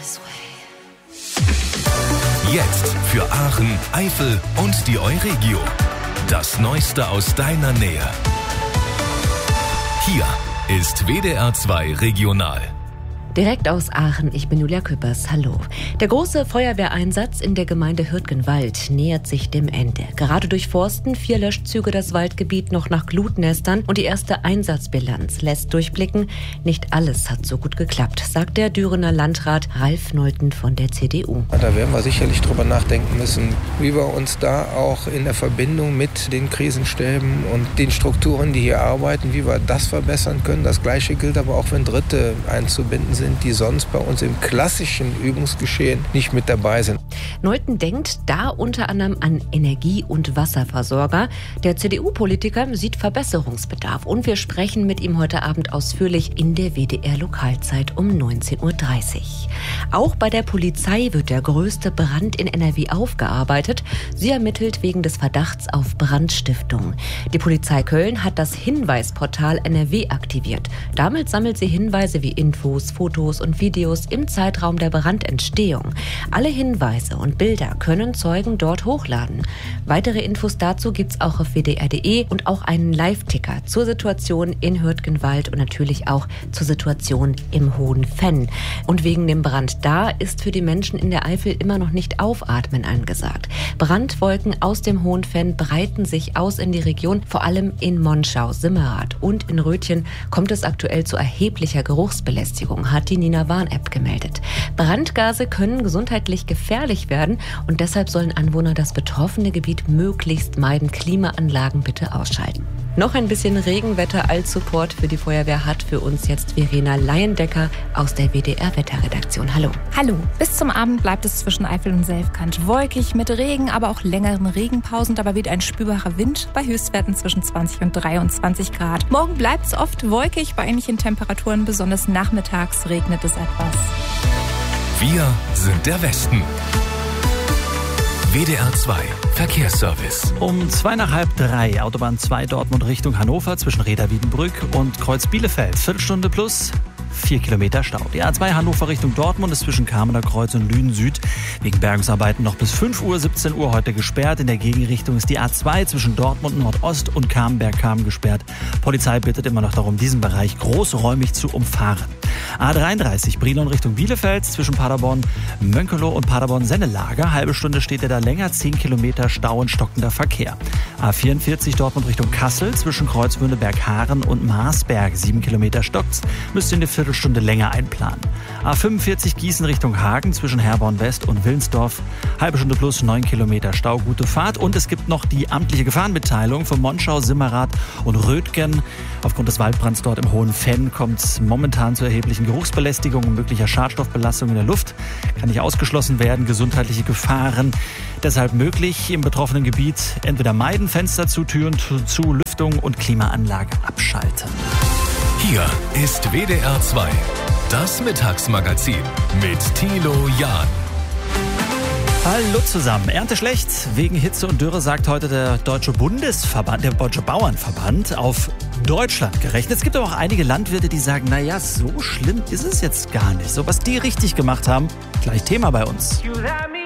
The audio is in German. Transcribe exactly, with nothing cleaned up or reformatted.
Jetzt für Aachen, Eifel und die Euregio. Das Neueste aus deiner Nähe. Hier ist W D R zwei Regional. Direkt aus Aachen, ich bin Julia Küppers, hallo. Der große Feuerwehreinsatz in der Gemeinde Hürtgenwald nähert sich dem Ende. Gerade durchforsten vier Löschzüge das Waldgebiet noch nach Glutnestern und die erste Einsatzbilanz lässt durchblicken, nicht alles hat so gut geklappt, sagt der Dürener Landrat Ralf Nolten von der C D U. Da werden wir sicherlich drüber nachdenken müssen, wie wir uns da auch in der Verbindung mit den Krisenstäben und den Strukturen, die hier arbeiten, wie wir das verbessern können. Das Gleiche gilt aber auch, wenn Dritte einzubinden sind, die sonst bei uns im klassischen Übungsgeschehen nicht mit dabei sind. Nolten denkt da unter anderem an Energie- und Wasserversorger. Der C D U-Politiker sieht Verbesserungsbedarf und wir sprechen mit ihm heute Abend ausführlich in der W D R-Lokalzeit um neunzehn Uhr dreißig. Auch bei der Polizei wird der größte Brand in N R W aufgearbeitet. Sie ermittelt wegen des Verdachts auf Brandstiftung. Die Polizei Köln hat das Hinweisportal N R W aktiviert. Damit sammelt sie Hinweise wie Infos, Fotos und Videos im Zeitraum der Brandentstehung. Alle Hinweise und Bilder können Zeugen dort hochladen. Weitere Infos dazu gibt's auch auf W D R punkt de und auch einen Live-Ticker zur Situation in Hürtgenwald und natürlich auch zur Situation im Hohen Venn. Und wegen dem Brand da ist für die Menschen in der Eifel immer noch nicht aufatmen angesagt. Brandwolken aus dem Hohen Venn breiten sich aus in die Region, vor allem in Monschau, Simmerath und in Rötchen kommt es aktuell zu erheblicher Geruchsbelästigung, hat die Nina Warn-App gemeldet. Brandgase können gesundheitlich gefährlich werden und deshalb sollen Anwohner das betroffene Gebiet möglichst meiden. Klimaanlagen bitte ausschalten. Noch ein bisschen Regenwetter als Support für die Feuerwehr hat für uns jetzt Verena Leyendecker aus der W D R-Wetterredaktion. Hallo. Hallo. Bis zum Abend bleibt es zwischen Eifel und Selfkant wolkig mit Regen, aber auch längeren Regenpausen. Dabei weht ein spürbarer Wind bei Höchstwerten zwischen zwanzig und dreiundzwanzig Grad. Morgen bleibt es oft wolkig bei ähnlichen Temperaturen, besonders nachmittags regnet es etwas. Wir sind der Westen. W D R zwei Verkehrsservice. Um zwei nach halb drei, Autobahn zwei Dortmund Richtung Hannover zwischen Reda-Wiedenbrück und Kreuz Bielefeld. Viertelstunde plus vier Kilometer Stau. Die A zwei Hannover Richtung Dortmund ist zwischen Kamener Kreuz und Lünen Süd wegen Bergungsarbeiten noch bis fünf Uhr, siebzehn Uhr heute gesperrt. In der Gegenrichtung ist die A zwei zwischen Dortmund Nordost und Kamenberg-Kamen gesperrt. Polizei bittet immer noch darum, diesen Bereich großräumig zu umfahren. A dreiunddreißig Brilon Richtung Bielefeld zwischen Paderborn Mönckeloh und Paderborn Sennelager. Halbe Stunde steht er da länger, zehn Kilometer Stau und stockender Verkehr. A vierundvierzig Dortmund Richtung Kassel zwischen Kreuzwürdeberg-Haaren und Marsberg. sieben Kilometer stockt's, müsst ihr eine Viertelstunde länger einplanen. A fünfundvierzig Gießen Richtung Hagen zwischen Herborn West und Willensdorf. Halbe Stunde plus neun Kilometer Stau, gute Fahrt. Und es gibt noch die amtliche Gefahrenmitteilung von Monschau, Simmerath und Rötgen. Aufgrund des Waldbrands dort im Hohen Venn kommt es momentan zu erheblichen Geruchsbelästigungen und möglicher Schadstoffbelastung in der Luft. Kann nicht ausgeschlossen werden, gesundheitliche Gefahren. Deshalb möglich im betroffenen Gebiet entweder meiden, Fenster zu, Türen zu, Lüftung und Klimaanlage abschalten. Hier ist W D R zwei, das Mittagsmagazin mit Thilo Jahn. Hallo zusammen. Ernte schlecht wegen Hitze und Dürre, sagt heute der Deutsche Bundesverband, der Deutsche Bauernverband, auf Deutschland gerechnet. Es gibt aber auch einige Landwirte, die sagen, naja, so schlimm ist es jetzt gar nicht. So, was die richtig gemacht haben, gleich Thema bei uns. You let me